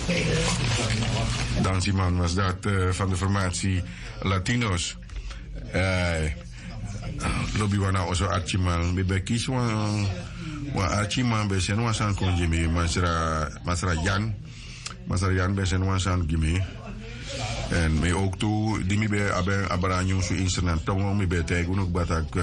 Dansiman was dat van de formatie Latino's. Lobby wana oso Archiman. Bebe kies wan Archiman besen wan san konjimi. Masra Jan. Masra Jan besen wan san gimi. En me ook toe, die me bij Abaranjong zo instrument. Toch me bij tegen ook batak.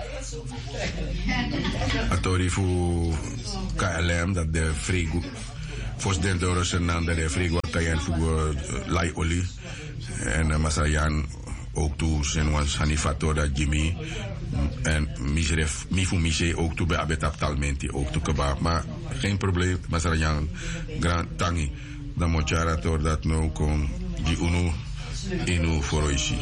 Atori voor KLM dat de frigo. Voor de Dorosen dat de frigo tayan voor lai olie. En Masayan ook toe zijn was Hanifato dat Jimmy. En misref mifu mise ook toe bij Abetalmenti ook toe kebab. Maar geen probleem, Masayan grand tangi. Dan moet je rator dat nou kon die unu inu foroishi.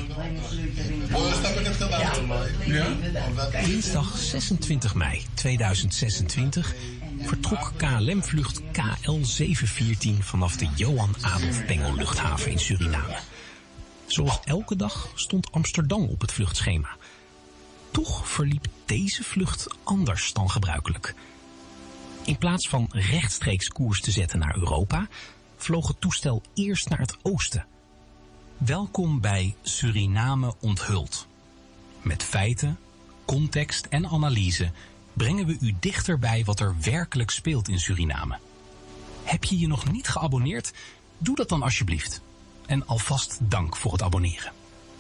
Dinsdag 26 mei 2026 vertrok KLM-vlucht KL 714 vanaf de Johan Adolf Pengel luchthaven in Suriname. Zoals elke dag stond Amsterdam op het vluchtschema. Toch verliep deze vlucht anders dan gebruikelijk. In plaats van rechtstreeks koers te zetten naar Europa, vloog het toestel eerst naar het oosten. Welkom bij Suriname onthuld. Met feiten, context en analyse brengen we u dichter bij wat er werkelijk speelt in Suriname. Heb je je nog niet geabonneerd? Doe dat dan alsjeblieft. En alvast dank voor het abonneren.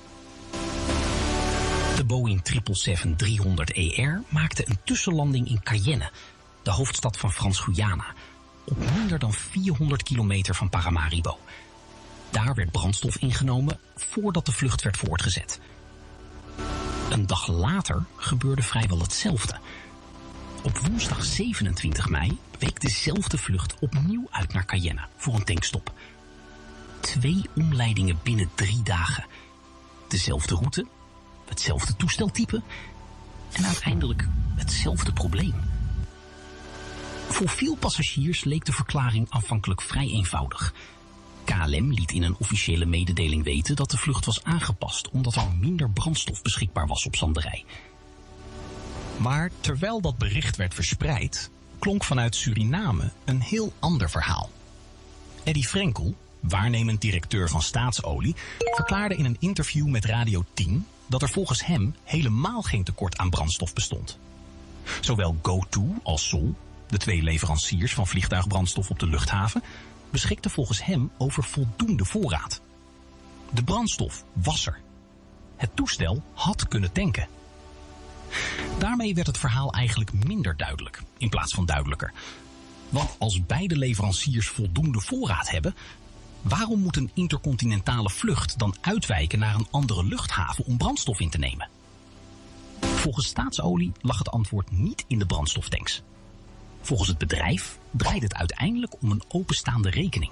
De Boeing 777-300ER maakte een tussenlanding in Cayenne, de hoofdstad van Frans-Guyana, op minder dan 400 kilometer van Paramaribo. Daar werd brandstof ingenomen voordat de vlucht werd voortgezet. Een dag later gebeurde vrijwel hetzelfde. Op woensdag 27 mei week dezelfde vlucht opnieuw uit naar Cayenne voor een tankstop. 2 omleidingen binnen 3 dagen. Dezelfde route, hetzelfde toesteltype en uiteindelijk hetzelfde probleem. Voor veel passagiers leek de verklaring aanvankelijk vrij eenvoudig. KLM liet in een officiële mededeling weten dat de vlucht was aangepast omdat er minder brandstof beschikbaar was op Zanderij. Maar terwijl dat bericht werd verspreid, klonk vanuit Suriname een heel ander verhaal. Eddy Frenkel, waarnemend directeur van Staatsolie, verklaarde in een interview met Radio 10 dat er volgens hem helemaal geen tekort aan brandstof bestond. Zowel GoTo als Sol, de 2 leveranciers van vliegtuigbrandstof op de luchthaven, beschikten volgens hem over voldoende voorraad. De brandstof was er. Het toestel had kunnen tanken. Daarmee werd het verhaal eigenlijk minder duidelijk, in plaats van duidelijker. Want als beide leveranciers voldoende voorraad hebben, waarom moet een intercontinentale vlucht dan uitwijken naar een andere luchthaven om brandstof in te nemen? Volgens Staatsolie lag het antwoord niet in de brandstoftanks. Volgens het bedrijf draait het uiteindelijk om een openstaande rekening.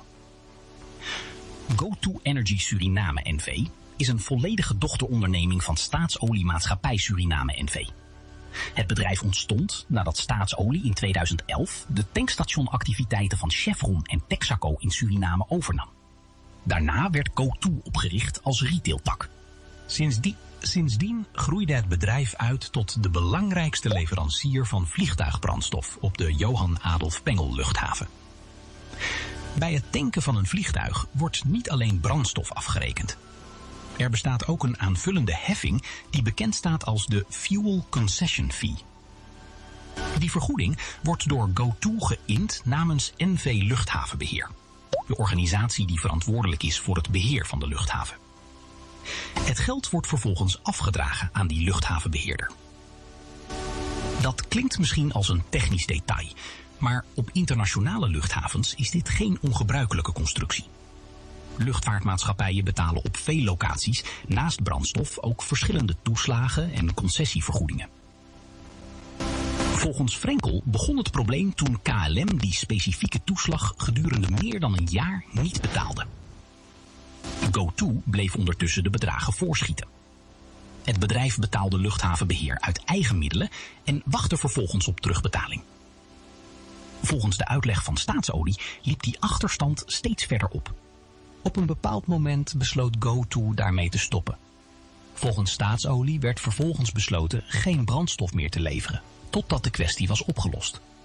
GoTo Energy Suriname NV is een volledige dochteronderneming van Staatsoliemaatschappij Suriname NV. Het bedrijf ontstond nadat Staatsolie in 2011 de tankstationactiviteiten van Chevron en Texaco in Suriname overnam. Daarna werd GoTo opgericht als retailtak. Sindsdien groeide het bedrijf uit tot de belangrijkste leverancier van vliegtuigbrandstof op de Johan Adolf Pengel luchthaven. Bij het tanken van een vliegtuig wordt niet alleen brandstof afgerekend. Er bestaat ook een aanvullende heffing die bekend staat als de Fuel Concession Fee. Die vergoeding wordt door GoTo geïnd namens NV Luchthavenbeheer, de organisatie die verantwoordelijk is voor het beheer van de luchthaven. Het geld wordt vervolgens afgedragen aan die luchthavenbeheerder. Dat klinkt misschien als een technisch detail, maar op internationale luchthavens is dit geen ongebruikelijke constructie. Luchtvaartmaatschappijen betalen op veel locaties naast brandstof ook verschillende toeslagen en concessievergoedingen. Volgens Frenkel begon het probleem toen KLM die specifieke toeslag gedurende meer dan een jaar niet betaalde. GoTo bleef ondertussen de bedragen voorschieten. Het bedrijf betaalde luchthavenbeheer uit eigen middelen en wachtte vervolgens op terugbetaling. Volgens de uitleg van Staatsolie liep die achterstand steeds verder op. Op een bepaald moment besloot GoTo daarmee te stoppen. Volgens Staatsolie werd vervolgens besloten geen brandstof meer te leveren, totdat de kwestie was opgelost.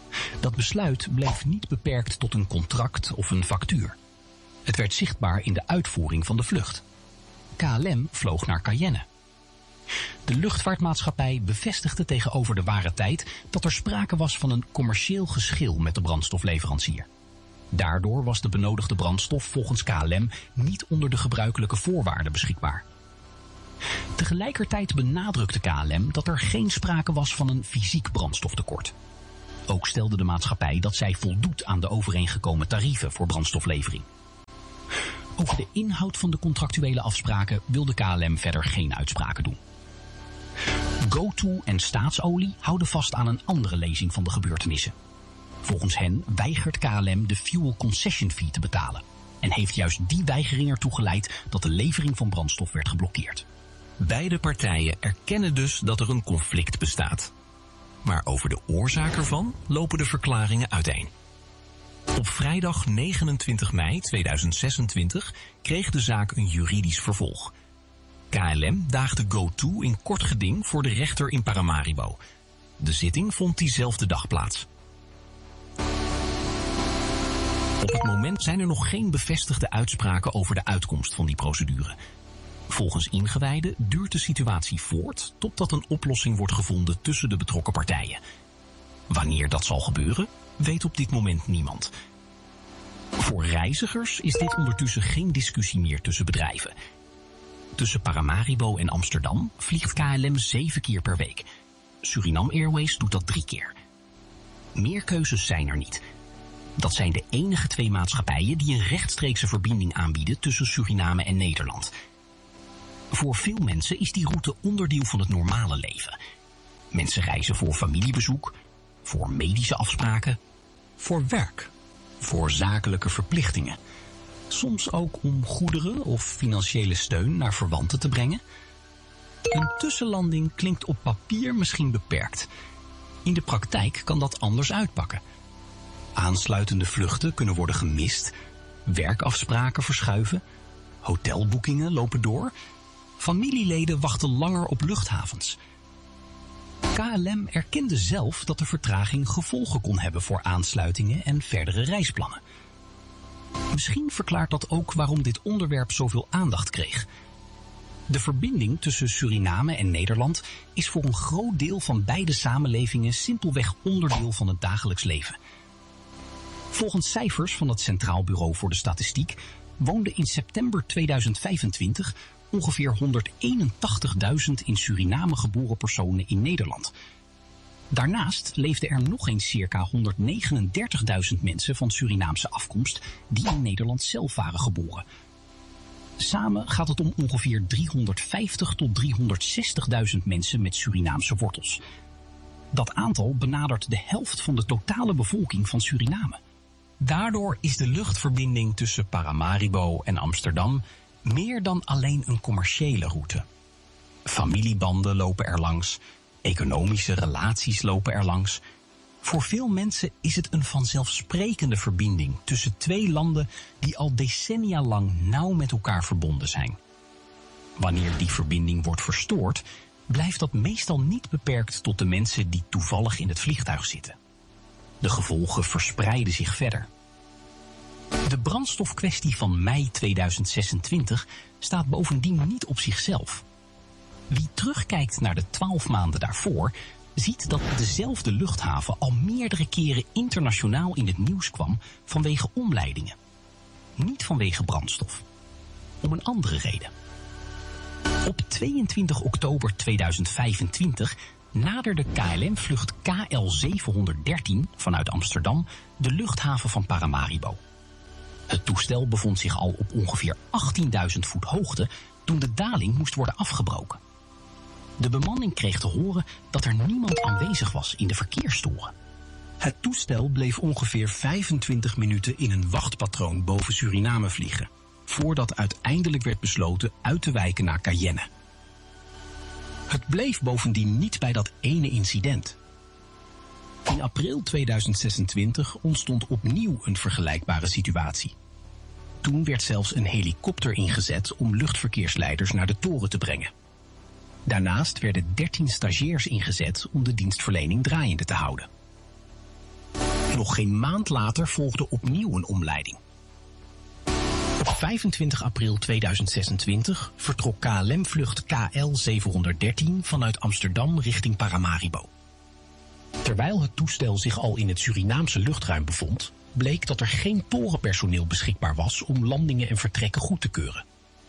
Dat besluit bleef niet beperkt tot een contract of een factuur. Het werd zichtbaar in de uitvoering van de vlucht. KLM vloog naar Cayenne. De luchtvaartmaatschappij bevestigde tegenover de Ware Tijd dat er sprake was van een commercieel geschil met de brandstofleverancier. Daardoor was de benodigde brandstof volgens KLM niet onder de gebruikelijke voorwaarden beschikbaar. Tegelijkertijd benadrukte KLM dat er geen sprake was van een fysiek brandstoftekort. Ook stelde de maatschappij dat zij voldoet aan de overeengekomen tarieven voor brandstoflevering. Over de inhoud van de contractuele afspraken wilde KLM verder geen uitspraken doen. GoTo en Staatsolie houden vast aan een andere lezing van de gebeurtenissen. Volgens hen weigert KLM de fuel concession fee te betalen en heeft juist die weigering ertoe geleid dat de levering van brandstof werd geblokkeerd. Beide partijen erkennen dus dat er een conflict bestaat. Maar over de oorzaak ervan lopen de verklaringen uiteen. Op vrijdag 29 mei 2026 kreeg de zaak een juridisch vervolg. KLM daagde GoTo in kort geding voor de rechter in Paramaribo. De zitting vond diezelfde dag plaats. Op het moment zijn er nog geen bevestigde uitspraken over de uitkomst van die procedure. Volgens ingewijden duurt de situatie voort totdat een oplossing wordt gevonden tussen de betrokken partijen. Wanneer dat zal gebeuren, weet op dit moment niemand. Voor reizigers is dit ondertussen geen discussie meer tussen bedrijven. Tussen Paramaribo en Amsterdam vliegt KLM 7 keer per week. Suriname Airways doet dat 3 keer. Meer keuzes zijn er niet. Dat zijn de enige 2 maatschappijen die een rechtstreekse verbinding aanbieden tussen Suriname en Nederland. Voor veel mensen is die route onderdeel van het normale leven. Mensen reizen voor familiebezoek, voor medische afspraken, voor werk, voor zakelijke verplichtingen. Soms ook om goederen of financiële steun naar verwanten te brengen. Een tussenlanding klinkt op papier misschien beperkt. In de praktijk kan dat anders uitpakken. Aansluitende vluchten kunnen worden gemist, werkafspraken verschuiven, hotelboekingen lopen door, familieleden wachten langer op luchthavens. KLM erkende zelf dat de vertraging gevolgen kon hebben voor aansluitingen en verdere reisplannen. Misschien verklaart dat ook waarom dit onderwerp zoveel aandacht kreeg. De verbinding tussen Suriname en Nederland is voor een groot deel van beide samenlevingen simpelweg onderdeel van het dagelijks leven. Volgens cijfers van het Centraal Bureau voor de Statistiek woonden in september 2025 ongeveer 181.000 in Suriname geboren personen in Nederland. Daarnaast leefden er nog eens circa 139.000 mensen van Surinaamse afkomst die in Nederland zelf waren geboren. Samen gaat het om ongeveer 350.000 tot 360.000 mensen met Surinaamse wortels. Dat aantal benadert de helft van de totale bevolking van Suriname. Daardoor is de luchtverbinding tussen Paramaribo en Amsterdam meer dan alleen een commerciële route. Familiebanden lopen er langs, economische relaties lopen er langs. Voor veel mensen is het een vanzelfsprekende verbinding tussen 2 landen die al decennia lang nauw met elkaar verbonden zijn. Wanneer die verbinding wordt verstoord, blijft dat meestal niet beperkt tot de mensen die toevallig in het vliegtuig zitten. De gevolgen verspreiden zich verder. De brandstofkwestie van mei 2026 staat bovendien niet op zichzelf. Wie terugkijkt naar de 12 maanden daarvoor, ziet dat dezelfde luchthaven al meerdere keren internationaal in het nieuws kwam vanwege omleidingen. Niet vanwege brandstof. Om een andere reden. Op 22 oktober 2025 naderde KLM-vlucht KL713 vanuit Amsterdam de luchthaven van Paramaribo. Het toestel bevond zich al op ongeveer 18.000 voet hoogte toen de daling moest worden afgebroken. De bemanning kreeg te horen dat er niemand aanwezig was in de verkeerstoren. Het toestel bleef ongeveer 25 minuten in een wachtpatroon boven Suriname vliegen, voordat uiteindelijk werd besloten uit te wijken naar Cayenne. Het bleef bovendien niet bij dat ene incident. In april 2026 ontstond opnieuw een vergelijkbare situatie. Toen werd zelfs een helikopter ingezet om luchtverkeersleiders naar de toren te brengen. Daarnaast werden 13 stagiairs ingezet om de dienstverlening draaiende te houden. Nog geen maand later volgde opnieuw een omleiding. Op 25 april 2026 vertrok KLM-vlucht KL 713 vanuit Amsterdam richting Paramaribo. Terwijl het toestel zich al in het Surinaamse luchtruim bevond, bleek dat er geen torenpersoneel beschikbaar was om landingen en vertrekken goed te keuren.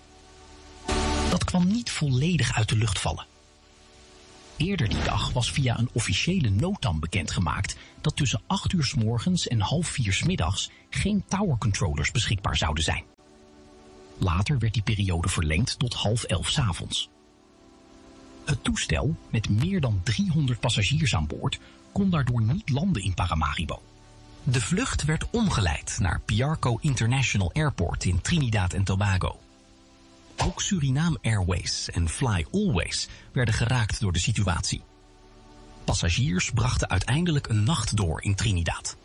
Dat kwam niet volledig uit de lucht vallen. Eerder die dag was via een officiële notam bekendgemaakt dat tussen 8 uur 's morgens en 3:30 's middags geen tower controllers beschikbaar zouden zijn. Later werd die periode verlengd tot 10:30 's avonds. Het toestel, met meer dan 300 passagiers aan boord, kon daardoor niet landen in Paramaribo. De vlucht werd omgeleid naar Piarco International Airport in Trinidad en Tobago. Ook Suriname Airways en Fly Always werden geraakt door de situatie. Passagiers brachten uiteindelijk een nacht door in Trinidad.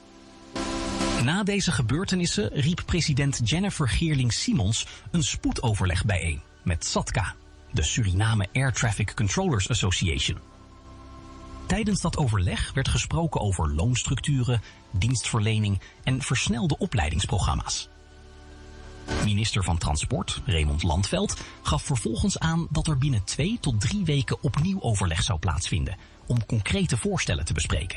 Na deze gebeurtenissen riep president Jennifer Geerling-Simons een spoedoverleg bijeen met SATCA, de Suriname Air Traffic Controllers Association. Tijdens dat overleg werd gesproken over loonstructuren, dienstverlening en versnelde opleidingsprogramma's. Minister van Transport, Raymond Landveld, gaf vervolgens aan dat er binnen 2 tot 3 weken opnieuw overleg zou plaatsvinden om concrete voorstellen te bespreken.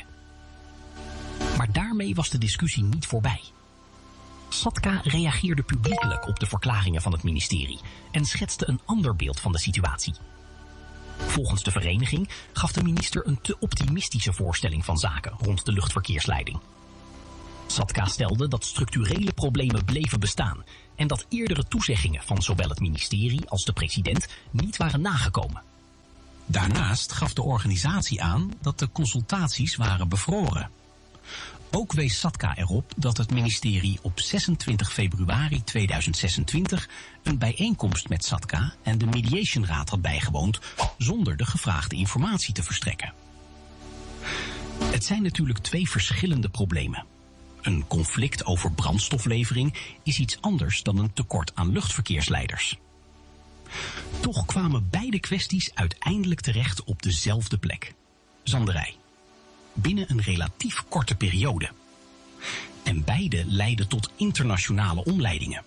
Maar daarmee was de discussie niet voorbij. SATCA reageerde publiekelijk op de verklaringen van het ministerie en schetste een ander beeld van de situatie. Volgens de vereniging gaf de minister een te optimistische voorstelling van zaken rond de luchtverkeersleiding. SATCA stelde dat structurele problemen bleven bestaan en dat eerdere toezeggingen van zowel het ministerie als de president niet waren nagekomen. Daarnaast gaf de organisatie aan dat de consultaties waren bevroren. Ook wees SATCA erop dat het ministerie op 26 februari 2026 een bijeenkomst met SATCA en de Mediationraad had bijgewoond zonder de gevraagde informatie te verstrekken. Het zijn natuurlijk 2 verschillende problemen. Een conflict over brandstoflevering is iets anders dan een tekort aan luchtverkeersleiders. Toch kwamen beide kwesties uiteindelijk terecht op dezelfde plek: Zanderij. Binnen een relatief korte periode. En beide leidden tot internationale omleidingen.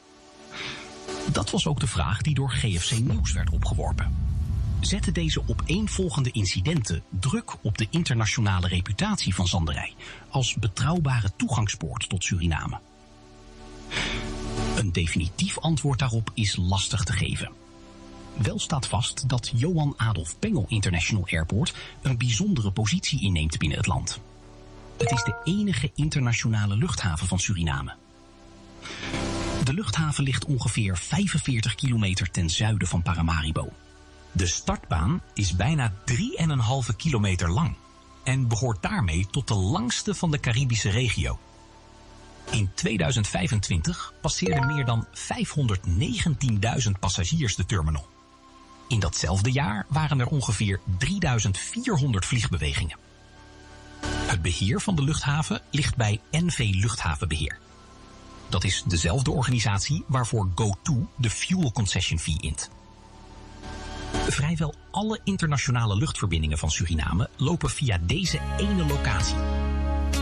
Dat was ook de vraag die door GFC Nieuws werd opgeworpen. Zetten deze opeenvolgende incidenten druk op de internationale reputatie van Zanderij als betrouwbare toegangspoort tot Suriname? Een definitief antwoord daarop is lastig te geven. Wel staat vast dat Johan Adolf Pengel International Airport een bijzondere positie inneemt binnen het land. Het is de enige internationale luchthaven van Suriname. De luchthaven ligt ongeveer 45 kilometer ten zuiden van Paramaribo. De startbaan is bijna 3,5 kilometer lang en behoort daarmee tot de langste van de Caribische regio. In 2025 passeerden meer dan 519.000 passagiers de terminal. In datzelfde jaar waren er ongeveer 3.400 vliegbewegingen. Het beheer van de luchthaven ligt bij NV Luchthavenbeheer. Dat is dezelfde organisatie waarvoor GoTo de fuel concession fee int. Vrijwel alle internationale luchtverbindingen van Suriname lopen via deze ene locatie.